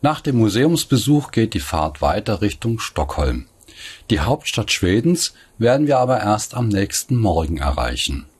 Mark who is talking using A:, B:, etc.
A: Nach dem Museumsbesuch geht die Fahrt weiter Richtung Stockholm. Die Hauptstadt Schwedens werden wir aber erst am nächsten Morgen erreichen.